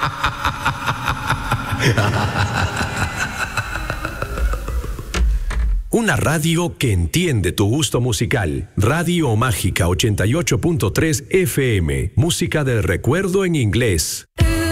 Una radio que entiende tu gusto musical. Radio Mágica 88.3 FM. Música del recuerdo en inglés.